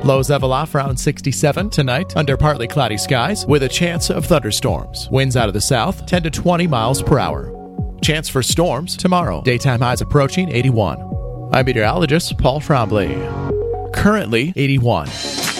Lows level off around 67 tonight under partly cloudy skies with a chance of thunderstorms. Winds out of the south 10 to 20 miles per hour. Chance for storms tomorrow. Daytime highs approaching 81. I'm meteorologist Paul Trombley. Currently 81.